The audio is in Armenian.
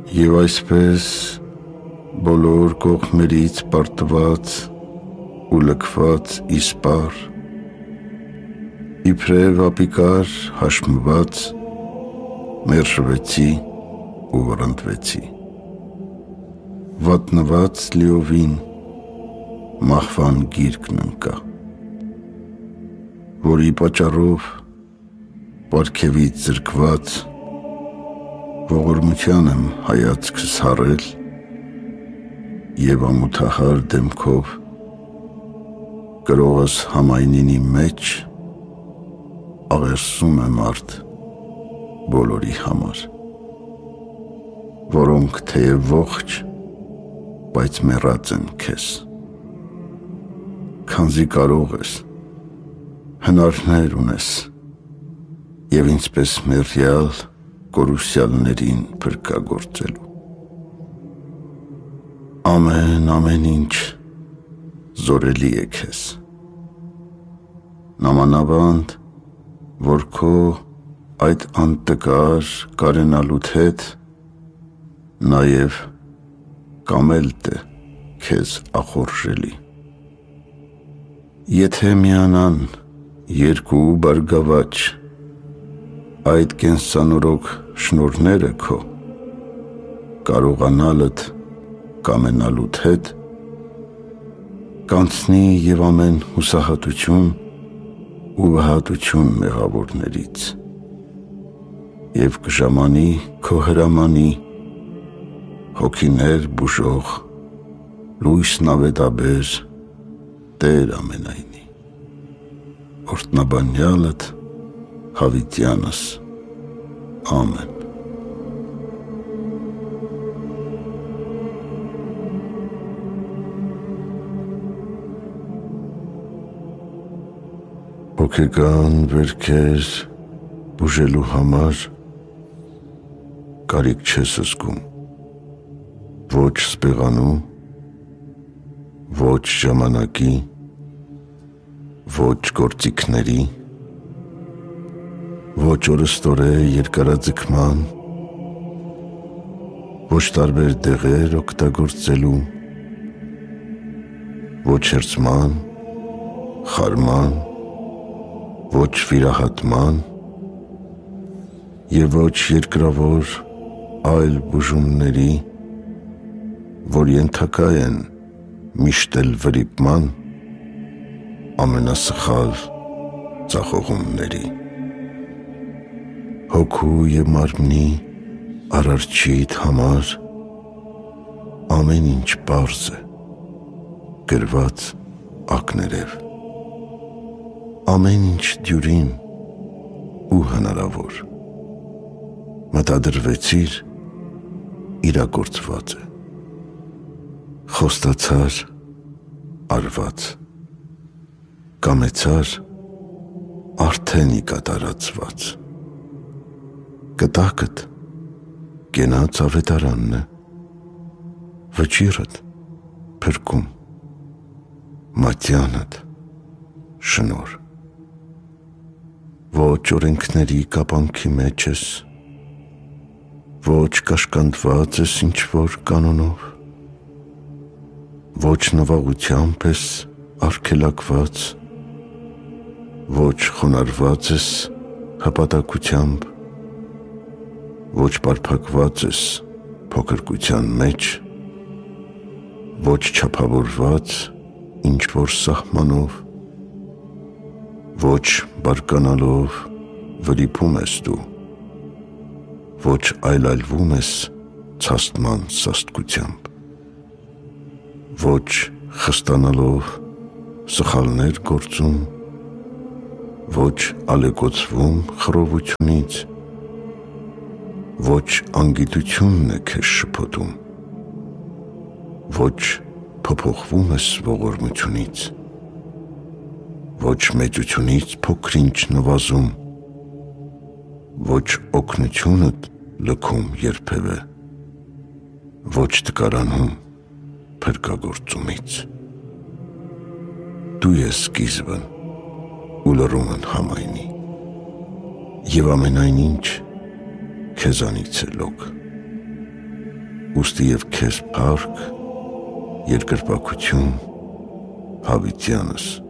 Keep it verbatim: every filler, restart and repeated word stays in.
Եվ այսպես բոլոր կողմերից պարտված ու լքված իսպար, իբրև ապիկար հաշմված, մերժվեցի ու վռնդվեցի, վատնված լիովին մահվան գիրկն ընկա, որի պատճառով պարգևից զրկված ողորմության եմ հայացքս հառել և ամոթահար դեմքով կրողս համայնինի մեջ աղերսում եմ արդ բոլորի համար, որոնք թեև ողջ, բայց մեռած են քեզ, քանզի կարող ես, հնարներ ունես և ինձպես մեռյալ կորուսյալներին փրկագործելու։ Ամեն ամեն ինչ զորելի է քեզ, նամանավանդ, որ քո այդ անտկար կարենալուդ հետ նաև կամելտ է քեզ ախորժելի։ Եթե միանան երկու բարգավաճ այդ կենսանորոգ շնորհները քո, կարողանալդ կամենալուդ հետ, կանցնի և ամեն հուսահատություն ու վհատություն մեղավորներից և կժամանի քո հրամանի հոգիներ բուժող լույսն ավետաբեր Տեր ամենայնի, օրհնաբանյալդ հավիտյանս, ամեն։ Հոգեկան վերքեր բուժելու համար կարիք չես զգում, ոչ սպեղանու, ոչ ժամանակի, ոչ գործիքների, ոչ օրըստորե երկարաձգման, ոչ տարբեր դեղեր օգտագործելու, ոչ հերձման, խարման, ոչ վիրահատման և ոչ երկրավոր այլ բուժումների, որ ենթակա են միշտ էլ վրիպման ամենասխալ ձախողումների։ Հոգու և մարմնի արարչիդ համար ամեն ինչ պարզ է, գրված ակներև, ամեն ինչ դյուրին ու հնարավոր, մտադրվեցիր իրագործված է, խոստացար արված, կամեցար արդեն կատարածված, կտակդ կենաց ավետարանն է, վճիրդ փրկում, մատյանդ շնոր, ոչ օրենքների կապանքի մեջ ես, ոչ կաշկանդված ես ինչ-որ կանոնով, ոչ նվաղությամբ ես արգելակված, ոչ խոնարհված ես հպատակությամբ, ոչ պարփակված ես փոքրկության մեջ, ոչ չափավորված ինչ-որ սահմանով, ոչ բարկանալով վրիպում ես դու, ոչ այլայլվում ես ցաստման սաստկությամբ, ոչ խստանալով սխալներ գործում, ոչ ալեկոծվում խռովությունից, ոչ անգիտությունն է քեզ շփոթում, ոչ փոփոխվում ես ողորմությունից, ոչ մեծությունից փոքր-ինչ նվազում, ոչ օգնությունդ լքում երբևէ, ոչ տկարանում փրկագործումից։ Դու ես սկիզբն ու լռումն համայնի, և ամենայն ինչ քեզանից է լոկ։ ուստի և քեզ փառք, երկրպագություն հավիտյանս։